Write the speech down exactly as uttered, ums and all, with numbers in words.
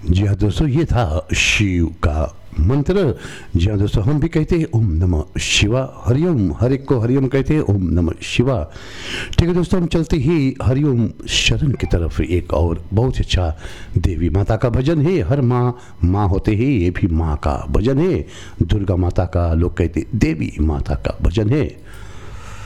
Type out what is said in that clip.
जी हाँ दोस्तों, ये था शिव का मंत्र। जी हाँ दोस्तों, हम भी कहते हैं ओम नमः शिवा हरिओम, हर एक को हरिओम कहते हैं, ओम नमः शिवा। ठीक है दोस्तों, हम चलते ही हरिओम शरण की तरफ। एक और बहुत अच्छा देवी माता का भजन है। हर माँ माँ होते हैं, ये भी माँ का भजन है। दुर्गा माता का लोग कहते देवी माता का भजन है।